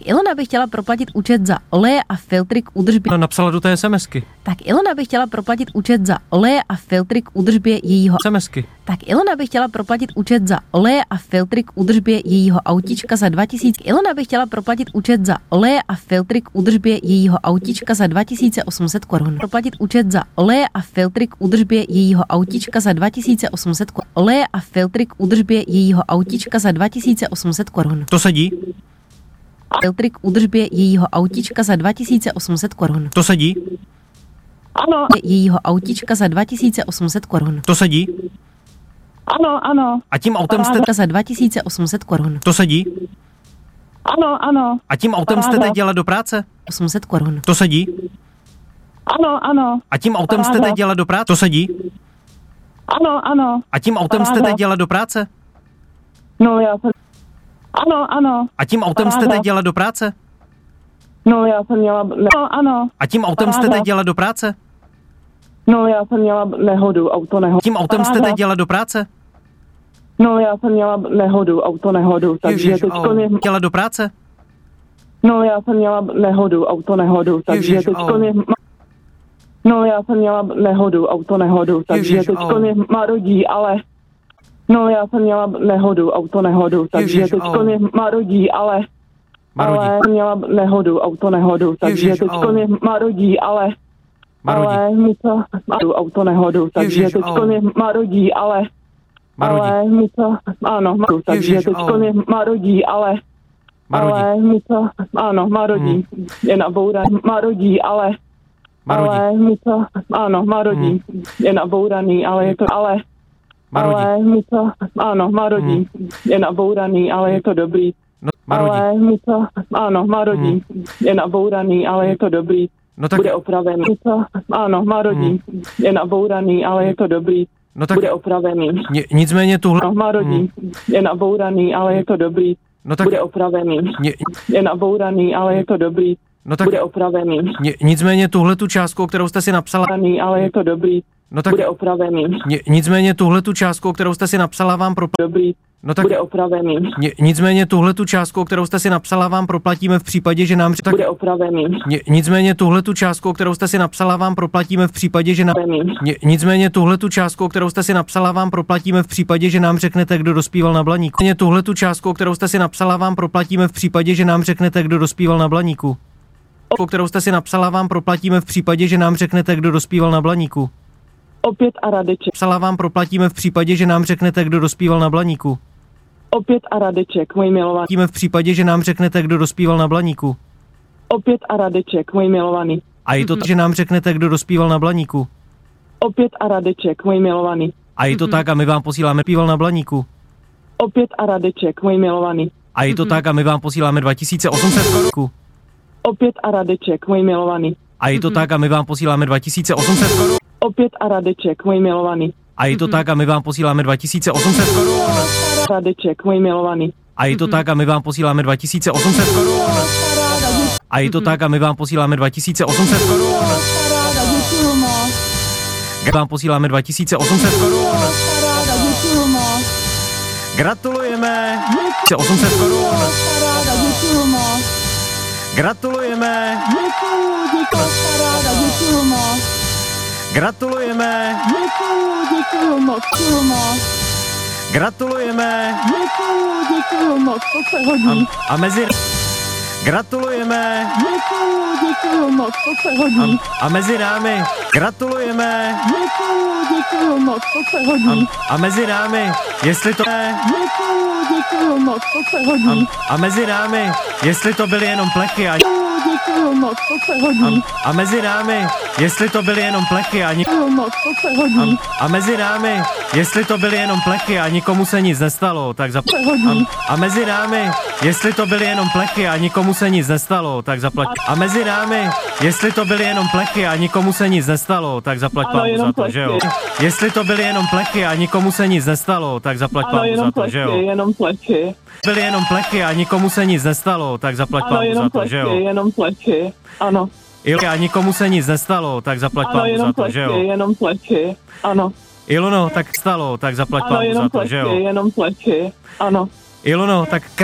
Ilona by chtěla proplatit účet za oleje a filtry k údržbě. Napsala do té SMSky. Tak Ilona by chtěla proplatit účet za oleje a filtry k údržbě jejího SMSky. Tak Ilona by chtěla proplatit účet za oleje a filtry k údržbě jejího autíčka za 2000. Ilona by chtěla proplatit účet za oleje a filtry k údržbě jejího autíčka za 2800 korun. Proplatit účet za oleje a filtry k údržbě jejího autíčka za 2800 korun. Oleje a filtry k údržbě jejího autíčka za 2800 korun. To sedí? Filtry k údržbě jejího autíčka za 2800 korun. To sedí? Ano, Jejího autíčka za 2800 korun. To sedí? ano. A tím autem jste... Za 2800 korun. To sedí? Ano. A tím autem jste teď jela do práce? 800 korun. To sedí? Ano. A tím autem jste teď jela do práce? To sedí? Ano. A tím autem jste teď jela do práce? No já jsem... Ano. A tím autem jste teď jela do práce? No já jsem měla... Ano. A tím autem jste teď jela do práce? No já jsem měla nehodu, auto nehodu. Tím autem jste teď jela do práce? No já jsem měla nehodu, auto nehodu, takže Ježiš, teďko mě... Jela do práce? No já jsem měla nehodu, auto nehodu, takže Ježiš, teďko mě... No já jsem měla nehodu, auto nehodu, takže Ježiš, teďko mě marodí, ale... No já jsem měla nehodu, auto nehodu, takže Ježiš, teďko mě marodí, ale... Marodí. Ale měla nehodu, auto nehodu, takže Ježiš, teďko mě marodí, ale... Marodí. Ale mi to... Auto nehodu, takže Ježiš, teďko mě marodí, ale... Marodí. Ale mi to... Ano, takže Ježiš, teďko mě marodí, ale... Marodí. Ale mi to... Ano, marodí. Je nabouraný. Marodí, ale... Marodí. Ale mi to... Ano, marodí. Je nabouraný, ale je to... Ale... Marodí. Ale mi to... Ano, marodí. Je nabouraný, ale je to dobrý. No, marodí. Ale mi to... Ano, marodí. Je nabouraný, ale je to dobrý. No tak, Bude opravený. Ano, marodí. Je nabouraný, ale je to dobrý. no tak Bude opravený. nicméně tuhle... No, marodí. Je nabouraný, ale je to dobrý. No tak, Bude opravený. Je nabouraný, ale je to dobrý. no tak Bude opravený. nicméně tuhle tu částku, kterou jste si napsala... Ale je to dobrý. No tak Bude opravený. nicméně tuhle tu částku, kterou jste si napsala, vám Dobrý. No tak Bude opravený. nicméně tuhle tu částku, kterou jste si napsala, vám proplatíme v případě, že nám... Tak Bude opravený. nicméně tuhle tu částku, kterou jste si napsala, vám proplatíme v případě, že nám... Nicméně tuhle tu částku, kterou jste si napsala, vám proplatíme v případě, že nám řeknete, kdo dospíval na Blaníku. Nicméně tuhle tu částku, kterou jste si napsala, vám proplatíme v případě, že nám řeknete, kdo dospíval na Blaníku. Kterou jste si napsala, vám proplatíme v případě, že nám řeknete, kdo dospíval na Blaníku. Opět a Radeček. Psala vám proplatíme v případě, že nám řeknete, kdo dospíval na Blaníku. Opět a Radeček, můj milovaný. Platíme v případě, že nám řeknete, kdo dospíval na Blaníku. Opět a Radeček, můj milovaný. A je to tak, že nám řeknete, kdo dospíval na Blaníku. Opět a Radeček, můj milovaný. A je to tak a my vám posíláme píval na Blaníku. Opět a Radeček, můj milovaný. A je to tak a my vám posíláme 2800 korun. Opět a Radeček, můj milovaný. A je to tak a my vám posíláme 2800 korun. Opět a Radeček, můj milovaný. A je to tak a my vám posíláme 2800 korun. Radeček, můj milovaný. A je to tak a my vám posíláme 2800 korun. A je to tak a my vám posíláme 2800 korun. Vám posíláme 2800 korun. Gratulujeme. 800 korun. Gratulujeme. Gratulujeme. Děkuju moc. Gratulujeme. Děkuju moc, to se hodí. A mezi... Gratulujeme. Děkuju moc, to se hodí. A mezi námi. Gratulujeme. Děkuju moc, to se hodí. A mezi námi. Jestli to... Děkuju moc, to se hodí. A mezi námi. Jestli to byly jenom plechy a... Děkuju moc, to se hodí. A mezi námi. Jestli to byly jenom plechy a... Děkuju moc, to se hodí. A mezi námi. Jestli to byly jenom plechy a nikomu se nic nestalo, tak A mezi námi. Jestli to byly jenom plechy a nikomu se nic nestalo, tak zaplať. A mezi námi. Jestli to byly jenom plechy a nikomu se nic nestalo, tak zaplať pánu za to, že jo? Jestli to byly jenom plechy a nikomu se nic nestalo, tak zaplať pánu za to, že jo? Jenom plechy. Byly jenom plechy a nikomu se nic nestalo, tak zaplať pánu za to, že jo? Jenom plechy, ano. A nikomu se nic nestalo, tak zaplať pánu za to, že jo? Jenom plechy, ano. Ilono, tak stalo, tak zaplať pánu za to, že jo? Jenom plechy, ano. Ilono, tak